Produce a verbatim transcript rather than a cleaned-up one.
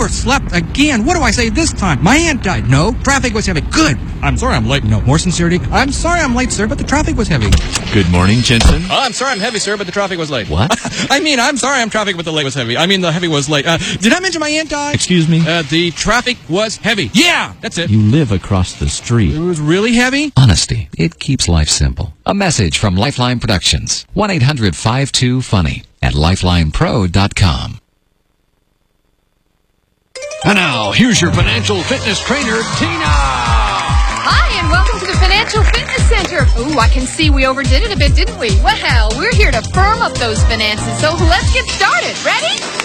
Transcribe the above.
overslept again. What do I say this time? My aunt died. No. Traffic was heavy. Good. I'm sorry I'm late. No. More sincerity. I'm sorry I'm late, sir, but the traffic was heavy. Good morning, Jensen. Oh, I'm sorry I'm heavy, sir, but the traffic was late. What? I mean, I'm sorry I'm traffic, but the late was heavy. I mean, the heavy was late. Uh, did I mention my aunt died? Excuse me? Uh, the traffic was heavy. Yeah, that's it. You live across the street. It was really heavy? Honesty. It keeps life simple. A message from Lifeline Productions. one eight hundred five two funny at lifeline pro dot com. And now, here's your financial fitness trainer, Tina. Hi, and welcome to the Financial Fitness Center. Ooh, I can see we overdid it a bit, didn't we? Well, we're here to firm up those finances, so let's get started. Ready?